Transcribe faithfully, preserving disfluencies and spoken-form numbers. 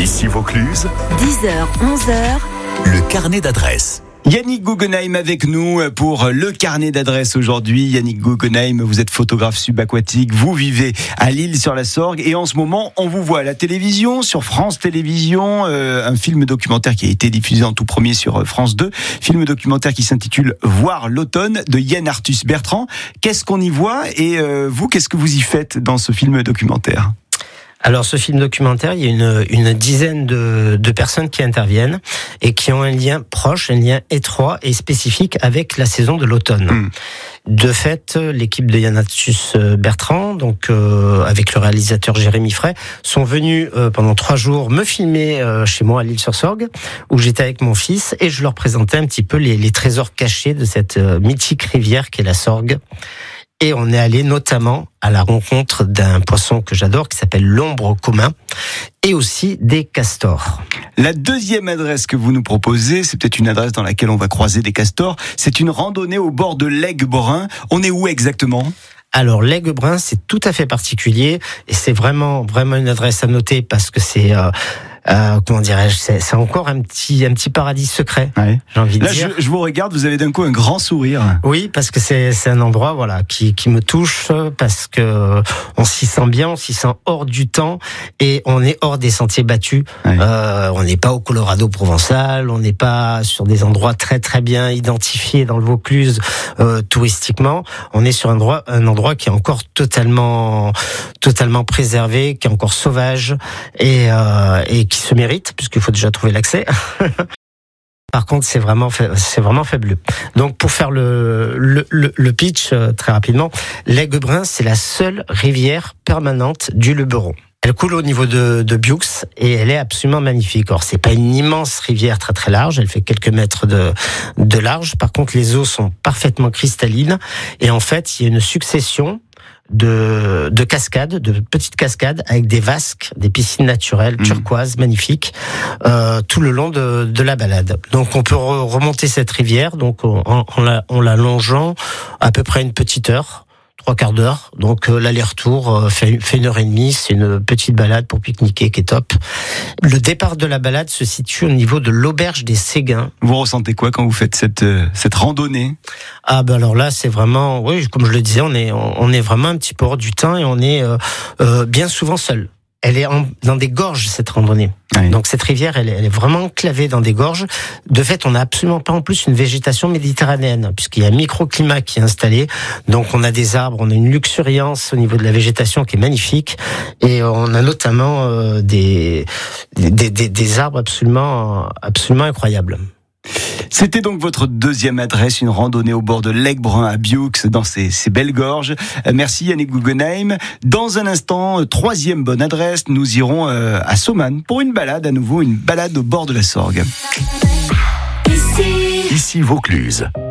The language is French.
Ici Vaucluse, dix heures, onze heures, le carnet d'adresses. Yannick Guggenheim avec nous pour le carnet d'adresses aujourd'hui. Yannick Guggenheim, vous êtes photographe subaquatique, vous vivez à L'Isle-sur-la-Sorgue et en ce moment on vous voit à la télévision, sur France Télévisions, euh, un film documentaire qui a été diffusé en tout premier sur France deux, film documentaire qui s'intitule Voir l'automne de Yann Arthus Bertrand. Qu'est-ce qu'on y voit et euh, vous, qu'est-ce que vous y faites dans ce film documentaire ? Alors, ce film documentaire, il y a une, une dizaine de, de personnes qui interviennent et qui ont un lien proche, un lien étroit et spécifique avec la saison de l'automne. Mmh. De fait, l'équipe de Yann Arthus Bertrand, donc euh, avec le réalisateur Jérémy Frey, sont venus euh, pendant trois jours me filmer euh, chez moi à L'Isle-sur-Sorgue, où j'étais avec mon fils et je leur présentais un petit peu les, les trésors cachés de cette euh, mythique rivière qu'est la Sorgue. Et on est allé notamment à la rencontre d'un poisson que j'adore qui s'appelle l'ombre commun et aussi des castors. La deuxième adresse que vous nous proposez, c'est peut-être une adresse dans laquelle on va croiser des castors. C'est une randonnée au bord de l'Aiguebrun. On est où exactement ? Alors l'Aiguebrun, c'est tout à fait particulier et c'est vraiment vraiment une adresse à noter parce que c'est euh, Euh, comment dirais-je, c'est, c'est encore un petit, un petit paradis secret. Ouais. J'ai envie de Là, dire. Je, je vous regarde, vous avez d'un coup un grand sourire. Oui, parce que c'est, c'est un endroit, voilà, qui, qui me touche parce que on s'y sent bien, on s'y sent hors du temps et on est hors des sentiers battus. Ouais. Euh, on n'est pas au Colorado provençal, on n'est pas sur des endroits très très bien identifiés dans le Vaucluse euh, touristiquement. On est sur un endroit, un endroit qui est encore totalement, totalement préservé, qui est encore sauvage et, euh, et qui se mérite, puisqu'il faut déjà trouver l'accès. Par contre, c'est vraiment, c'est vraiment fabuleux. Donc, pour faire le, le, le, le pitch euh, très rapidement, l'Aiguebrun, c'est la seule rivière permanente du Luberon. Elle coule au niveau de, de Biux et elle est absolument magnifique. Or, c'est pas une immense rivière très très large, elle fait quelques mètres de, de large. Par contre, les eaux sont parfaitement cristallines et en fait, il y a une succession de, de cascades, de petites cascades avec des vasques, des piscines naturelles turquoises, mmh. magnifiques, euh, tout le long de, de la balade. Donc on peut re- remonter cette rivière, donc en, en, la, en la longeant à peu près une petite heure, trois quarts d'heure. Donc euh, l'aller-retour euh, fait, fait une heure et demie. C'est une petite balade pour pique-niquer qui est top. Le départ de la balade se situe au niveau de l'auberge des Séguins. Vous ressentez quoi quand vous faites cette euh, cette randonnée ? Ah ben alors là c'est vraiment, oui, comme je le disais, on est on est vraiment un petit peu hors du temps et on est euh, euh, bien souvent seul. Elle est en, dans des gorges, cette randonnée. Oui. Donc cette rivière, elle est, elle est vraiment enclavée dans des gorges. De fait, on n'a absolument pas en plus une végétation méditerranéenne, puisqu'il y a un microclimat qui est installé. Donc on a des arbres, on a une luxuriance au niveau de la végétation qui est magnifique. Et on a notamment euh, des, des, des, des arbres absolument, absolument incroyables. C'était donc votre deuxième adresse, une randonnée au bord de l'Aiguebrun à Biux, dans ces, ces belles gorges. Merci Yannick Guggenheim. Dans un instant, troisième bonne adresse, nous irons à Saumanne pour une balade, à nouveau une balade au bord de la Sorgue. Ici, Ici Vaucluse.